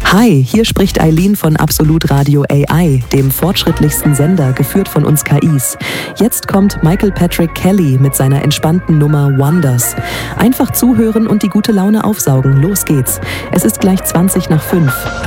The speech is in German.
Hi, hier spricht Eileen von Absolut Radio AI, dem fortschrittlichsten Sender, geführt von uns KIs. Jetzt kommt Michael Patrick Kelly mit seiner entspannten Nummer Wonders. Einfach zuhören und die gute Laune aufsaugen. Los geht's. Es ist gleich 5:20.